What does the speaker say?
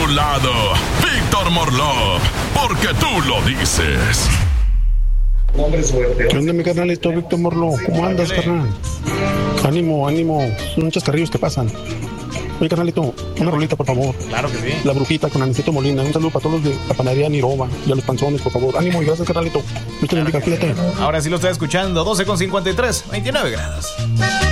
lado, Víctor Morlov, porque tú lo dices. ¿Qué onda, mi carnalito Víctor Morlo? ¿Cómo andas, carnal? Ánimo, son muchos carrillos que pasan. Oye, carnalito, una rolita, por favor. Claro que sí. La Brujita con Aniceto Molina. Un saludo para todos los de la panadería Niroba y a los panzones, por favor. Ánimo y gracias, carnalito. Dios te bendiga, cuídate. Ahora sí lo estoy escuchando, 12:53, 29 grados.